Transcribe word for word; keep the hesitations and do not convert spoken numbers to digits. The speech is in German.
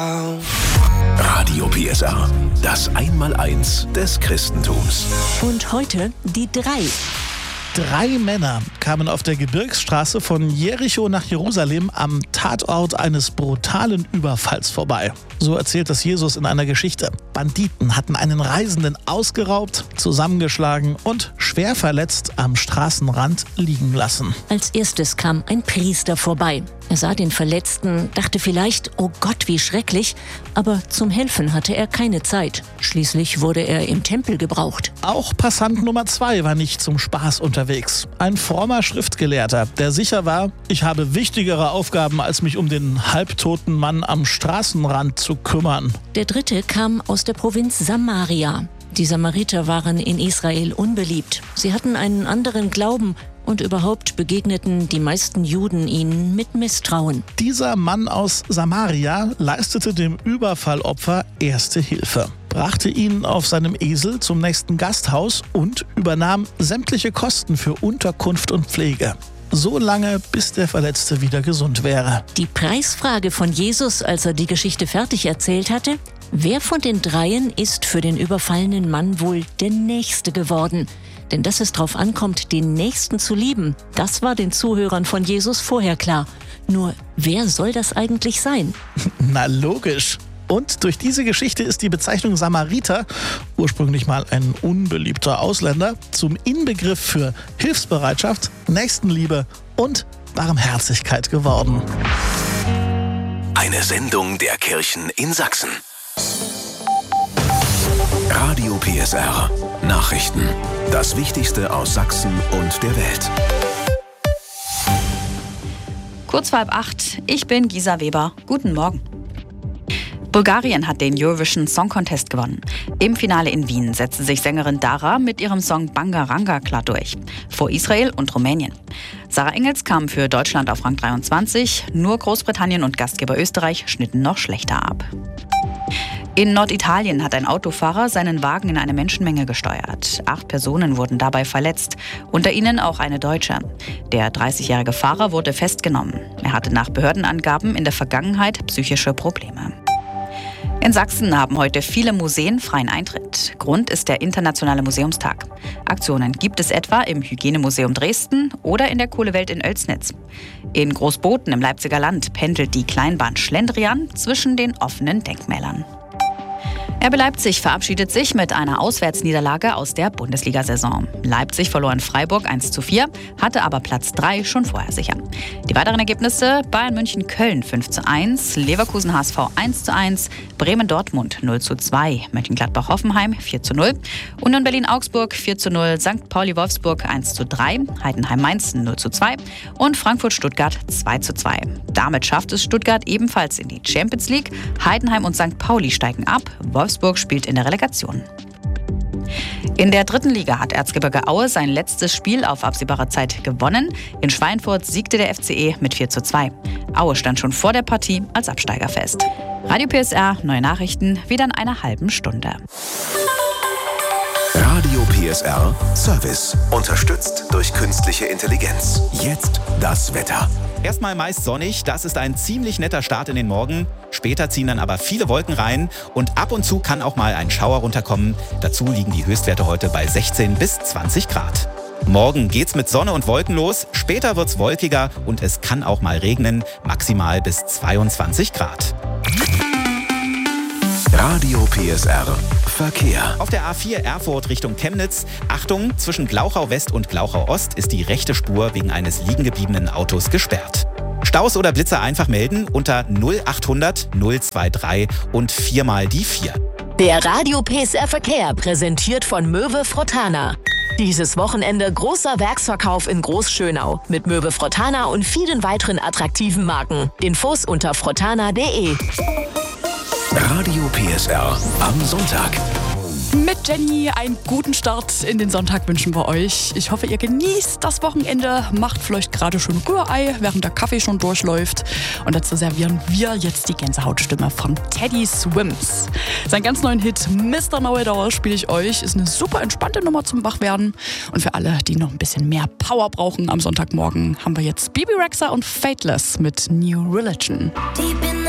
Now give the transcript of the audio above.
Radio P S R, das Einmaleins des Christentums. Und heute die drei. Drei Männer kamen auf der Gebirgsstraße von Jericho nach Jerusalem am Tatort eines brutalen Überfalls vorbei. So erzählt das Jesus in einer Geschichte. Banditen hatten einen Reisenden ausgeraubt, zusammengeschlagen und schwer verletzt am Straßenrand liegen lassen. Als erstes kam ein Priester vorbei. Er sah den Verletzten, dachte vielleicht, oh Gott, wie schrecklich, aber zum Helfen hatte er keine Zeit. Schließlich wurde er im Tempel gebraucht. Auch Passant Nummer zwei war nicht zum Spaß unterwegs. Ein frommer Schriftgelehrter, der sicher war, ich habe wichtigere Aufgaben, als mich um den halbtoten Mann am Straßenrand zu kümmern. Der dritte kam aus der Provinz Samaria. Die Samariter waren in Israel unbeliebt. Sie hatten einen anderen Glauben und überhaupt begegneten die meisten Juden ihnen mit Misstrauen. Dieser Mann aus Samaria leistete dem Überfallopfer erste Hilfe, brachte ihn auf seinem Esel zum nächsten Gasthaus und übernahm sämtliche Kosten für Unterkunft und Pflege. So lange, bis der Verletzte wieder gesund wäre. Die Preisfrage von Jesus, als er die Geschichte fertig erzählt hatte: Wer von den Dreien ist für den überfallenen Mann wohl der Nächste geworden? Denn dass es drauf ankommt, den Nächsten zu lieben, das war den Zuhörern von Jesus vorher klar. Nur, wer soll das eigentlich sein? Na logisch. Und durch diese Geschichte ist die Bezeichnung Samariter, ursprünglich mal ein unbeliebter Ausländer, zum Inbegriff für Hilfsbereitschaft, Nächstenliebe und Barmherzigkeit geworden. Eine Sendung der Kirchen in Sachsen. Radio P S R. Nachrichten. Das Wichtigste aus Sachsen und der Welt. Kurz vor halb acht. Ich bin Gisa Weber. Guten Morgen. Bulgarien hat den Eurovision Song Contest gewonnen. Im Finale in Wien setzte sich Sängerin Dara mit ihrem Song Bangaranga klar durch. Vor Israel und Rumänien. Sarah Engels kam für Deutschland auf Rang dreiundzwanzig. Nur Großbritannien und Gastgeber Österreich schnitten noch schlechter ab. In Norditalien hat ein Autofahrer seinen Wagen in eine Menschenmenge gesteuert. Acht Personen wurden dabei verletzt, unter ihnen auch eine Deutsche. Der dreißigjährige Fahrer wurde festgenommen. Er hatte nach Behördenangaben in der Vergangenheit psychische Probleme. In Sachsen haben heute viele Museen freien Eintritt. Grund ist der Internationale Museumstag. Aktionen gibt es etwa im Hygienemuseum Dresden oder in der Kohlewelt in Oelsnitz. In Großboten im Leipziger Land pendelt die Kleinbahn Schlendrian zwischen den offenen Denkmälern. R B Leipzig verabschiedet sich mit einer Auswärtsniederlage aus der Bundesliga-Saison. Leipzig verlor in Freiburg eins zu vier, hatte aber Platz drei schon vorher sicher. Die weiteren Ergebnisse: Bayern München-Köln fünf zu eins, Leverkusen-H S V eins zu eins, Bremen-Dortmund null zu zwei, Mönchengladbach-Hoffenheim vier zu null, Union Berlin-Augsburg vier zu null, Sankt Pauli-Wolfsburg eins zu drei, Heidenheim-Mainz null zu zwei und Frankfurt-Stuttgart zwei zu zwei. Damit schafft es Stuttgart ebenfalls in die Champions League. Heidenheim und Sankt Pauli steigen ab. Wolfsburg spielt in der Relegation. In der dritten Liga hat Erzgebirge Aue sein letztes Spiel auf absehbare Zeit gewonnen. In Schweinfurt siegte der F C E mit vier zu zwei. Aue stand schon vor der Partie als Absteiger fest. Radio P S R, neue Nachrichten, wieder in einer halben Stunde. Radio P S R Service. Unterstützt durch künstliche Intelligenz. Jetzt das Wetter. Erstmal meist sonnig, das ist ein ziemlich netter Start in den Morgen. Später ziehen dann aber viele Wolken rein und ab und zu kann auch mal ein Schauer runterkommen. Dazu liegen die Höchstwerte heute bei sechzehn bis zwanzig Grad. Morgen geht's mit Sonne und Wolken los, später wird's wolkiger und es kann auch mal regnen, maximal bis zweiundzwanzig Grad. Radio P S R Verkehr. Auf der A vier Erfurt Richtung Chemnitz. Achtung, zwischen Glauchau West und Glauchau Ost ist die rechte Spur wegen eines liegengebliebenen Autos gesperrt. Staus oder Blitzer einfach melden unter null achthundert null dreiundzwanzig und viermal die vier. Der Radio P S R Verkehr präsentiert von Möwe Frottana. Dieses Wochenende großer Werksverkauf in Großschönau mit Möwe Frottana und vielen weiteren attraktiven Marken. Infos unter frottana punkt de. Radio P S R am Sonntag. Mit Jenny einen guten Start in den Sonntag wünschen wir euch. Ich hoffe, ihr genießt das Wochenende, macht vielleicht gerade schon Rührei, während der Kaffee schon durchläuft. Und dazu servieren wir jetzt die Gänsehautstimme von Teddy Swims. Sein ganz neuen Hit Mister Know-It-All spiele ich euch. Ist eine super entspannte Nummer zum Wachwerden. Und für alle, die noch ein bisschen mehr Power brauchen am Sonntagmorgen, haben wir jetzt Bibi Rexha und Fateless mit New Religion.